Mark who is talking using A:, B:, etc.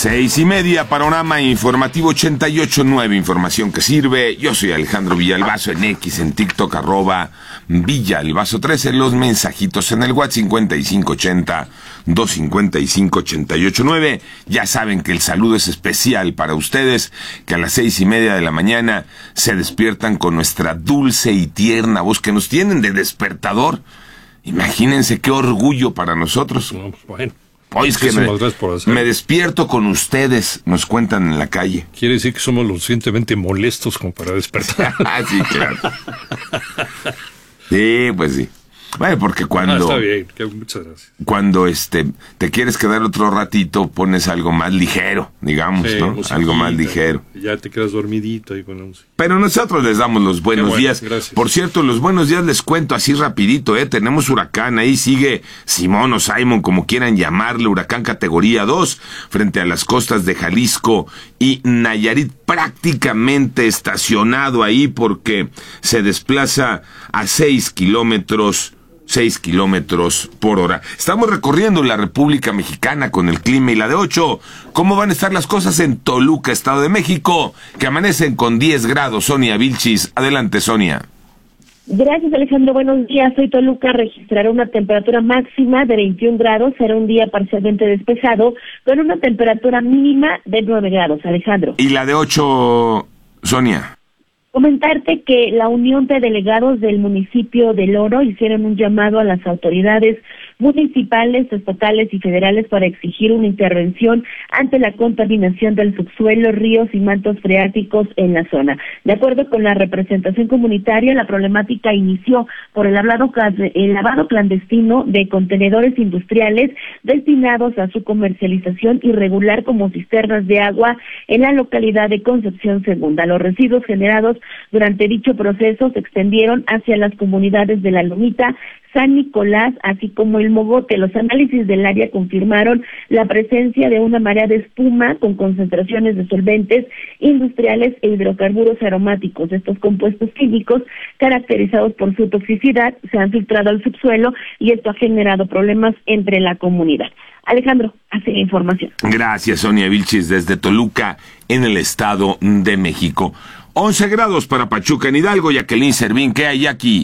A: 6:30, panorama informativo 88.9, información que sirve. Yo soy Alejandro Villalbazo en X, en TikTok, @Villalbazo13, los mensajitos en el WhatsApp 5580-255-88.9. Ya saben que el saludo es especial para ustedes, que a las 6:30 de la mañana se despiertan con nuestra dulce y tierna voz, que nos tienen de despertador. Imagínense qué orgullo para nosotros.
B: No, pues bueno.
A: Hoy es que me despierto con ustedes, nos cuentan en la calle.
B: Quiere decir que somos lo suficientemente molestos como para despertar.
A: Sí, claro. Sí, pues sí. Bueno, porque cuando...
B: está bien, muchas gracias.
A: Cuando te quieres quedar otro ratito, pones algo más ligero, digamos, sí, ¿no? Algo más ligero.
B: Ya te quedas dormidito ahí con la música.
A: Pero nosotros les damos los buenos días.
B: Gracias.
A: Por cierto, los buenos días les cuento así rapidito, tenemos huracán, ahí sigue Simón o Simon, como quieran llamarle, huracán categoría 2, frente a las costas de Jalisco y Nayarit, prácticamente estacionado ahí porque se desplaza a 6 kilómetros por hora. Estamos recorriendo la República Mexicana con el clima y la de 8. ¿Cómo van a estar las cosas en Toluca, Estado de México, que amanecen con 10 grados? Sonia Vilchis, adelante, Sonia.
C: Gracias, Alejandro. Buenos días. Hoy Toluca registrará una temperatura máxima de 21 grados. Será un día parcialmente despejado, con una temperatura mínima de 9 grados, Alejandro.
A: ¿Y la de 8, Sonia?
C: Comentarte que la Unión de Delegados del municipio de Loro hicieron un llamado a las autoridades municipales, estatales y federales para exigir una intervención ante la contaminación del subsuelo, ríos y mantos freáticos en la zona. De acuerdo con la representación comunitaria, la problemática inició por el lavado clandestino de contenedores industriales destinados a su comercialización irregular como cisternas de agua en la localidad de Concepción Segunda. Los residuos generados durante dicho proceso se extendieron hacia las comunidades de La Lomita, San Nicolás, así como el Mogote. Los análisis del área confirmaron la presencia de una marea de espuma con concentraciones de solventes industriales e hidrocarburos aromáticos. Estos compuestos químicos, caracterizados por su toxicidad, se han filtrado al subsuelo y esto ha generado problemas entre la comunidad. Alejandro, hace la información.
A: Gracias, Sonia Vilchis, desde Toluca, en el Estado de México. 11 grados para Pachuca en Hidalgo. Jacqueline Servín, ¿qué hay aquí?